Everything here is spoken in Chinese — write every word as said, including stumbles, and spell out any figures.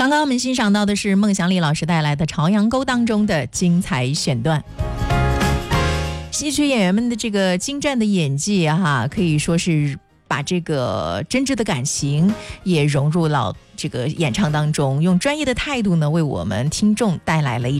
刚刚我们欣赏到的是孟祥丽老师带来的《朝阳沟》当中的精彩选段。戏曲演员们的这个精湛的演技哈，可以说是把这个真挚的感情也融入到这个演唱当中，用专业的态度呢，为我们听众带来了一